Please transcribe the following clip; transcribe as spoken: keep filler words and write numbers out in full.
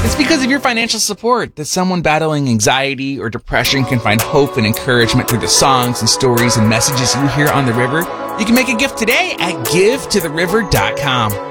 It's because of your financial support that someone battling anxiety or depression can find hope and encouragement through the songs and stories and messages you hear on The River. You can make a gift today at give to the river dot com.